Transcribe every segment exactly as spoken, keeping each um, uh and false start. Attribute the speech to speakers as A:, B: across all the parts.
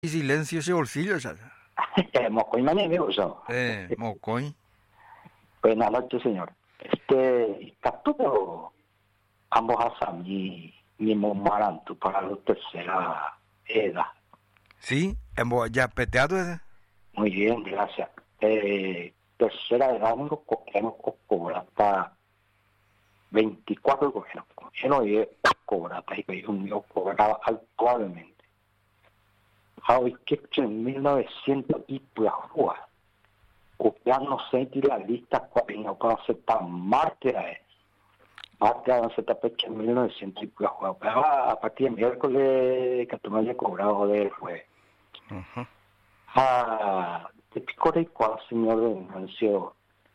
A: Y silencio ese bolsillo, ya.
B: Mocoy mañana uso.
A: Eh, mocoy.
B: Buenas noches, señor. Este, capturo ambos asami ni momarantu para la tercera edad.
A: Sí, en bo- ya peteado ese.
B: Muy bien, gracias. Eh, tercera edad, no cogemos cobra hasta veinticuatro cogemos. Cogemos y cobra hasta ahí, un mío cobraba actualmente. Hoy que en mil novecientos y Puajua, ya no sé si la lista cuarenta para aceptar Marte, Marte no se está en mil novecientos y Puajua, pero a partir de miércoles que tú me hayas cobrado del jueves.
A: Ujú.
B: Ah, te pico de cuál, señor Venancio,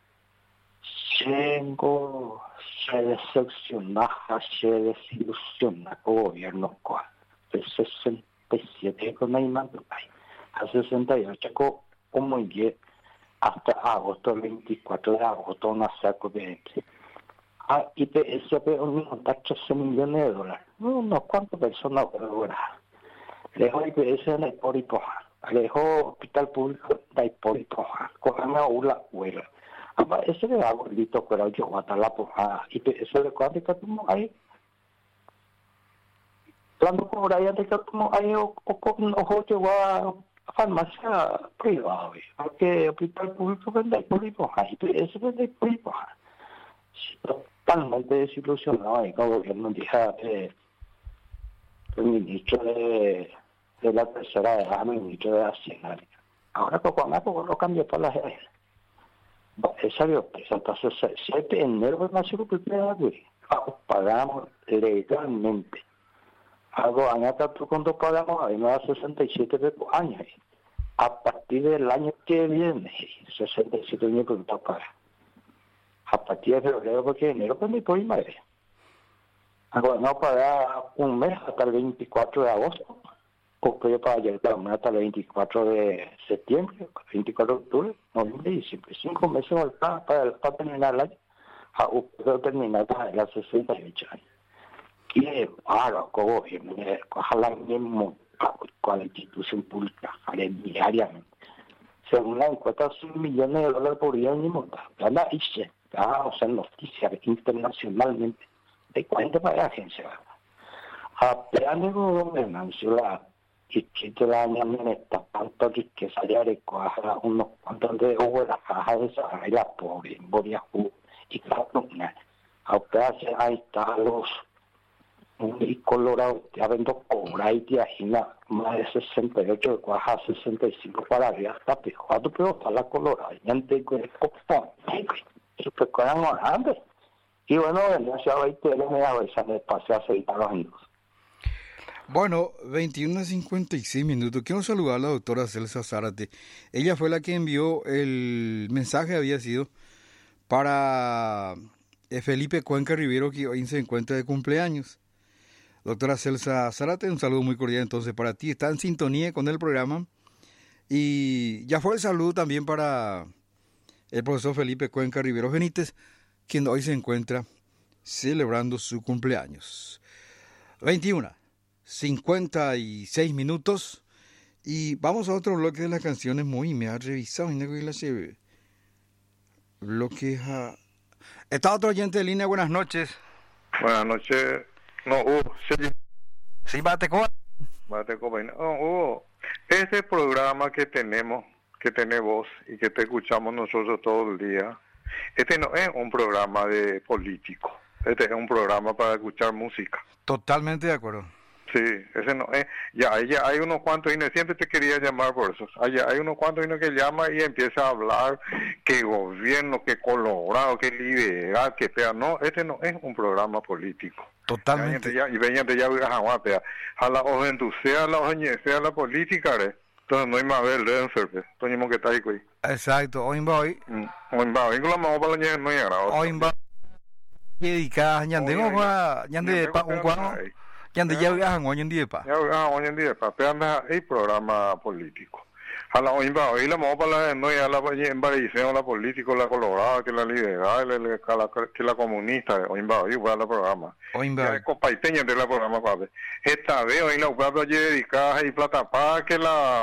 B: tengo, se decepciona, se desilusiona con el gobierno cual, el sesenta y siete con la imagen, a sesenta y ocho con como y hasta agosto, el veinticuatro de agosto, una saco de ah, I P S P un trece millones de dólares, no, no, ¿cuántas personas ahora? Lejos I P S de Hipólito, lejos Hospital Público de Hipólito, cojame a una huela. Ama ese le hago listo, pero yo voy a estar la poja, I P S de cuánto que tú ahí. Cuando por ahí antes que tú ahí o con ojo llegó a farmacia privada, porque Hospital Público vende Hipólito, I P S vende Hipólito. Totalmente desilusionado ahí con el gobierno, dije el ministro de, de la tercera edad, el ministro de Hacienda. Ahora que cuando lo cambió para la gente. Esa dio presa, entonces siete de enero va a ser la primera vez. Pagamos legalmente. Algo añata tú cuando pagamos, a mí me da sesenta y siete años. A partir del año que viene, sesenta y siete años que me toca pagar. A partir de febrero, porque enero, pues me puedo ir madre. Ahora no pagar un mes hasta el veinticuatro de agosto, porque yo para llegar un mes hasta el veinticuatro de septiembre, veinticuatro de octubre, noviembre y diciembre. Cinco meses para, para, para terminar el año, a puedo terminar para las sesenta y ocho años. Y ahora, como ojalá mismo con la institución pública, diariamente. Según la encuesta, cien millones de dólares por día mismo, ya la dice, ya o sea, noticias internacionalmente. De cuenta para la agencia. Apenas gobernanza la que te la añaden esta tanta riqueza de arecuaja, unos cuantos de oro, la caja de Sahara y la pobre, Boriajú y Cataluña. Apenas ahí está los y Colorado, ya vendo cobra y te agina más de sesenta y ocho de cuaja, sesenta y cinco para arriba, hasta pejado, pero está la Colorado, y antes con el copón, eso fue con la grande. Y bueno, gracias a veinte de me avisa me pasé a seguir a los amigos.
A: Bueno, veintiuno a cincuenta y seis minutos. Quiero saludar a la doctora Celsa Zárate. Ella fue la que envió el mensaje, había sido para eh, Felipe Cuenca Rivero, que hoy se encuentra de cumpleaños. Doctora Celsa Zárate, un saludo muy cordial entonces para ti. Está en sintonía con el programa. Y ya fue el saludo también para el profesor Felipe Cuenca Rivero Benítez, quien hoy se encuentra celebrando su cumpleaños. veintiuno, cincuenta y seis minutos. Y vamos a otro bloque de las canciones. Muy, me ha revisado. Bloque a... Está otro oyente de línea. Buenas noches.
C: Buenas noches. No, uh, sí.
A: Sí, bate con...
C: Bate con... No, uh, ese programa que tenemos, que tenemos y que te escuchamos nosotros todo el día, este no es un programa de político, este es un programa para escuchar música.
A: Totalmente de acuerdo.
C: Sí, ese no es, ya, ya hay unos cuantos y siempre te quería llamar por eso, hay, hay unos cuantos y que llama y empieza a hablar que gobierno, que colorado, que liberal, que pea, no, este no es un programa político.
A: Totalmente.
C: Ya, y venían de ya, a la ojentucea, a la ojeñecea, la política, ¿eh? Entonces no hay más ver, le enferme. Toñimo que está ahí, güey.
A: Exacto, hoy va hoy.
C: Hoy va hoy con la mano para la ñe, no hay agrado.
A: Hoy va. Dedica, ñande va, ñande pa un cuadro. Ñande ya viajan hoy en día pa.
C: Ya viajan hoy en día pa, pero anda el programa político. A la hoy va hoy la mano para la no ya la en Bariceo la político, la colorada, que la liberal, que la comunista, hoy va hoy va la programa.
A: Hoy va.
C: Ya copaiteña de la programa, padre. Esta vez hoy la upla dedicada y plata pa que la